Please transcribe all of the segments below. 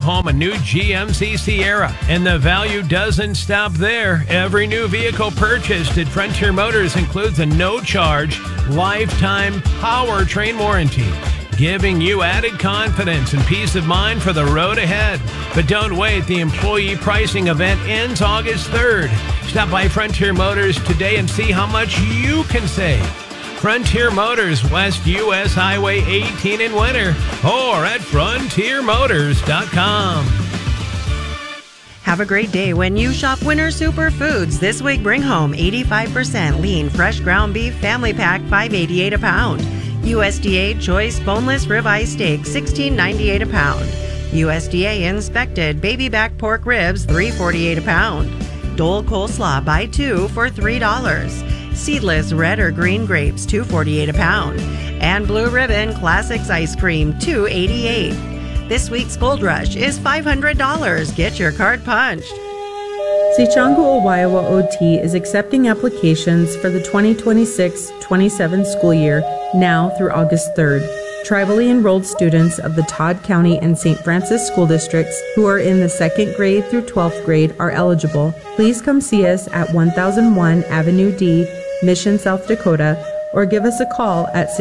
home a new GMC Sierra, and the value doesn't stop there. Every new vehicle purchased at Frontier Motors includes a no-charge, lifetime powertrain warranty, giving you added confidence and peace of mind for the road ahead. But don't wait. The employee pricing event ends August 3rd. Stop by Frontier Motors today and see how much you can save. Frontier Motors, West US Highway 18 in Winter, or at frontiermotors.com. Have a great day when you shop Winter Superfoods. This week, bring home 85% lean, fresh ground beef family pack, $5.88 a pound. USDA choice boneless ribeye steak, $16.98 a pound. USDA inspected baby back pork ribs, $3.48 a pound. Dole coleslaw, buy two for $3. Seedless red or green grapes, $2.48 a pound. And Blue Ribbon Classics ice cream, $2.88. This week's Gold Rush is $500. Get your card punched. Sichangu Iowa OT is accepting applications for the 2026-27 school year now through August 3rd. Tribally enrolled students of the Todd County and St. Francis school districts who are in the 2nd grade through 12th grade are eligible. Please come see us at 1001 Avenue D, Mission, South Dakota, or give us a call at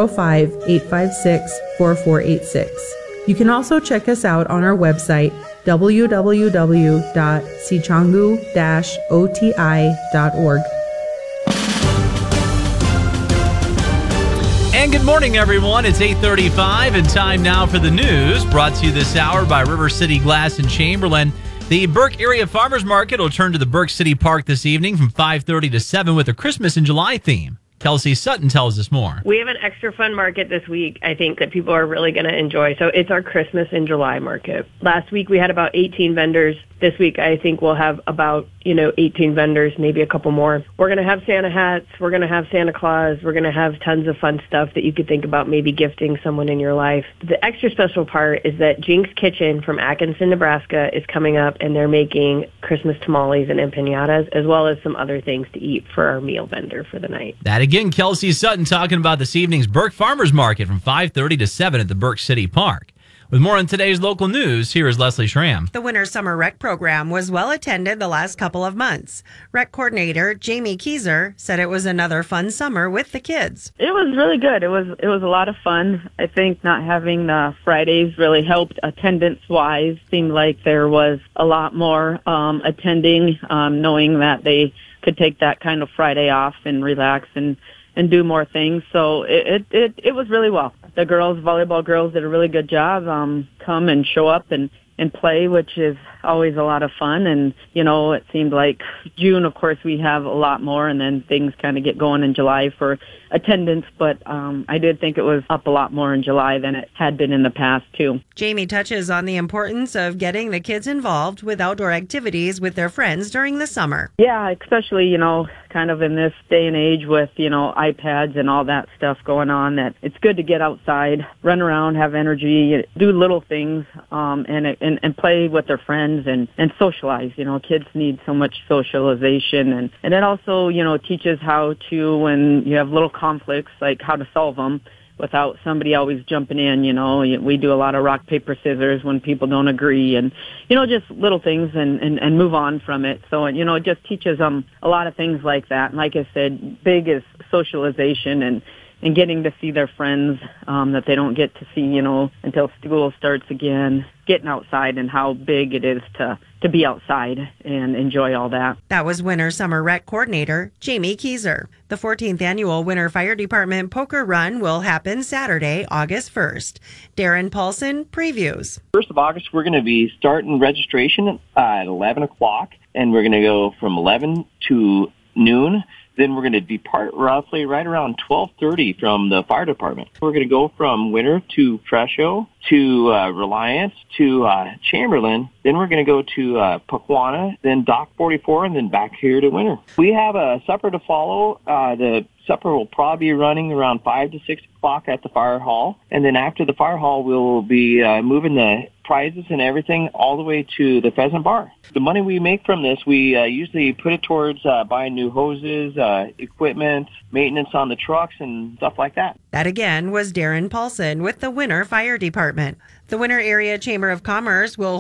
605-856-4486. You can also check us out on our website, www.sichangu-oti.org. And good morning, everyone. It's 8:35 and time now for the news, brought to you this hour by River City Glass in Chamberlain. The Burke Area Farmers Market will turn to the Burke City Park this evening from 5:30 to 7 with a Christmas in July theme. Kelsey Sutton tells us more. We have an extra fun market this week, I think, that people are really going to enjoy. So it's our Christmas in July market. Last week we had about 18 vendors. This week I think we'll have about, 18 vendors, maybe a couple more. We're going to have Santa hats. We're going to have Santa Claus. We're going to have tons of fun stuff that you could think about maybe gifting someone in your life. The extra special part is that Jinx Kitchen from Atkinson, Nebraska is coming up, and they're making Christmas tamales and empanadas, as well as some other things to eat for our meal vendor for the night. That again, Kelsey Sutton talking about this evening's Burke Farmers Market from 5:30 to 7 at the Burke City Park. With more on today's local news, here is Leslie Schramm. The Winter Summer Rec program was well attended the last couple of months. Rec coordinator Jamie Kieser said it was another fun summer with the kids. It was really good. It was a lot of fun. I think not having the Fridays really helped attendance-wise. Seemed like there was a lot more attending, knowing that they could take that kind of Friday off and relax and do more things. So it was really well. The volleyball girls did a really good job. Come and show up and play, which is always a lot of fun. And, it seemed like June, of course, we have a lot more, and then things kind of get going in July for attendance. But I did think it was up a lot more in July than it had been in the past, too. Jamie touches on the importance of getting the kids involved with outdoor activities with their friends during the summer. Yeah, especially, kind of in this day and age with, iPads and all that stuff going on, that it's good to get outside, run around, have energy, do little things, and play with their friends and socialize. Kids need so much socialization, and it also, teaches how to, when you have little conflicts, like how to solve them without somebody always jumping in. We do a lot of rock, paper, scissors when people don't agree, and, just little things and move on from it. So, it just teaches them a lot of things like that. And like I said, big is socialization and getting to see their friends that they don't get to see, until school starts again, getting outside and how big it is to be outside and enjoy all that. That was Winter Summer Rec Coordinator Jamie Kieser. The 14th Annual Winter Fire Department Poker Run will happen Saturday, August 1st. Darren Paulson previews. 1st of August, we're going to be starting registration at 11 o'clock, and we're going to go from 11 to noon. Then we're going to depart roughly right around 12:30 from the fire department. We're going to go from Winter to Fresho to Reliance to Chamberlain. Then we're going to go to Pequanna, then Dock 44, and then back here to Winter. We have a supper to follow. The supper will probably be running around 5 to 6 o'clock at the fire hall. And then after the fire hall, we'll be moving the prizes and everything all the way to the Pheasant Bar. The money we make from this, we usually put it towards buying new hoses, equipment, maintenance on the trucks, and stuff like that. That again was Darren Paulson with the Winter Fire Department. The Winter Area Chamber of Commerce will